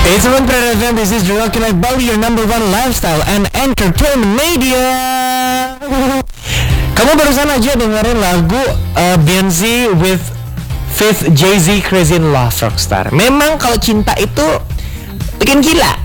It's one Predator. This is Rocky Life Bali, your number one lifestyle and entertainment media. Kamu barusan aja dengerin lagu Beyonce with Faith, Jay-Z, Crazy in Love, Rockstar. Memang kalau cinta itu bikin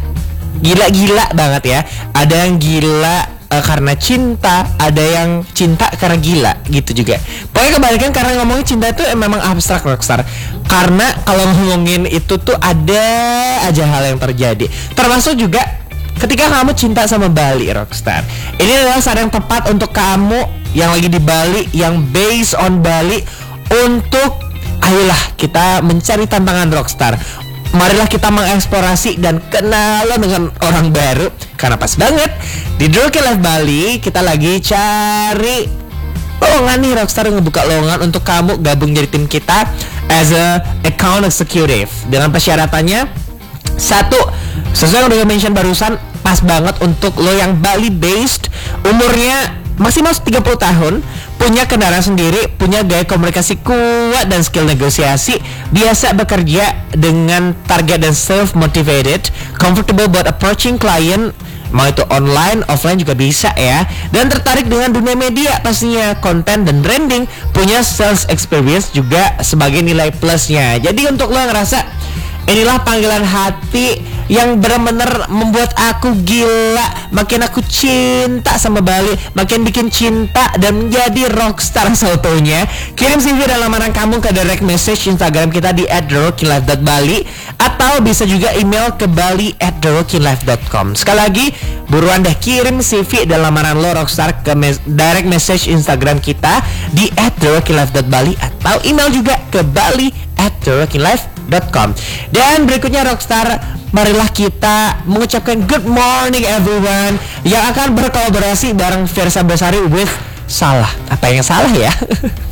gila banget ya. Ada yang gila karena cinta, ada yang cinta karena gila gitu juga. Pokoknya kebalikan, karena ngomongin cinta itu memang abstrak, Rockstar. Karena kalau ngomongin itu tuh ada aja hal yang terjadi. Termasuk juga ketika kamu cinta sama Bali, Rockstar. Ini adalah saat yang tepat untuk kamu yang lagi di Bali, yang based on Bali, untuk ayolah kita mencari tantangan, Rockstar. Marilah kita mengeksplorasi dan kenalan dengan orang baru. Karena pas banget di Rocky Life Bali kita lagi cari lowongan nih, Rockstar ngebuka lowongan untuk kamu gabung jadi tim kita as a account executive. Dengan persyaratannya, satu, sesuai yang udah mention barusan, pas banget untuk lo yang Bali based, umurnya maksimal 30 tahun, punya kendaraan sendiri, punya gaya komunikasi kuat dan skill negosiasi, biasa bekerja dengan target dan self motivated, comfortable buat approaching client, mau itu online, offline juga bisa ya, dan tertarik dengan dunia media pastinya, konten dan branding, punya sales experience juga sebagai nilai plusnya. Jadi untuk lo yang ngerasa inilah panggilan hati yang benar-benar membuat aku gila, makin aku cinta sama Bali, makin bikin cinta dan menjadi rockstar seutuhnya, kirim CV dan lamaran kamu ke direct message Instagram kita di @therockylife.bali, atau bisa juga email ke bali@therockylife.com. Sekali lagi, buruan deh kirim CV dan lamaran lo, Rockstar, ke direct message Instagram kita di @therockylife.bali, atau email juga ke bali@therockylife.com. Dan berikutnya, Rockstar, marilah kita mengucapkan good morning everyone yang akan berkolaborasi bareng Versa Besari with Salah. Apa yang salah ya?